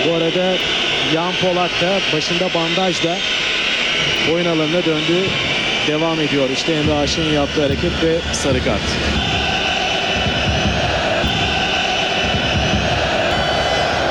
Bu arada Yan Polak da başında bandajla oyun alanına döndü. Devam ediyor. İşte Emre Aşık'ın yaptığı hareket ve sarı kart.